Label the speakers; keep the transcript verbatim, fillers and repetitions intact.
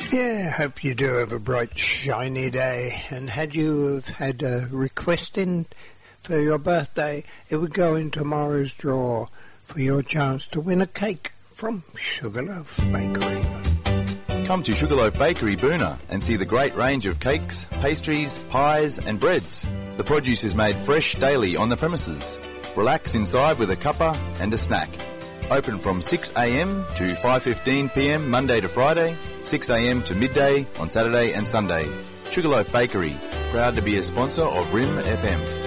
Speaker 1: Yeah, hope you do have a bright, shiny day. And had you have had a request in for your birthday, it would go in tomorrow's draw for your chance to win a cake from Sugarloaf Bakery.
Speaker 2: Come to Sugarloaf Bakery, Boona, and see the great range of cakes, pastries, pies and breads. The produce is made fresh daily on the premises. Relax inside with a cuppa and a snack. Open from six a m to five fifteen p m Monday to Friday, six a m to midday on Saturday and Sunday. Sugarloaf Bakery, proud to be a sponsor of R I M F M.